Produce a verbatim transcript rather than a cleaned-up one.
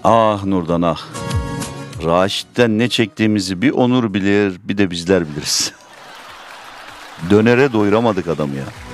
Ah Nurdan ah. Raşit'ten ne çektiğimizi bir Onur bilir, bir de bizler biliriz. Dönere doyuramadık adamı ya.